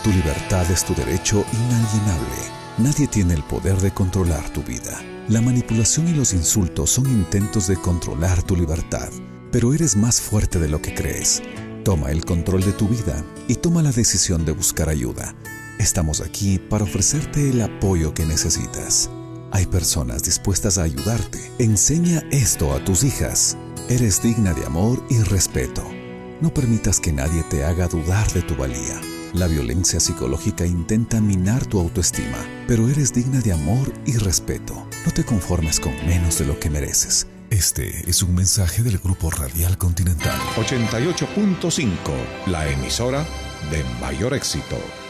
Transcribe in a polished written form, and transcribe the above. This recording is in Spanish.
Tu libertad es tu derecho inalienable. Nadie tiene el poder de controlar tu vida. La manipulación y los insultos son intentos de controlar tu libertad, pero eres más fuerte de lo que crees. Toma el control de tu vida y toma la decisión de buscar ayuda. Estamos aquí para ofrecerte el apoyo que necesitas. Hay personas dispuestas a ayudarte. Enseña esto a tus hijas. Eres digna de amor y respeto. No permitas que nadie te haga dudar de tu valía. La violencia psicológica intenta minar tu autoestima, pero eres digna de amor y respeto. No te conformes con menos de lo que mereces. Este es un mensaje del Grupo Radial Continental. 88.5, la emisora de mayor éxito.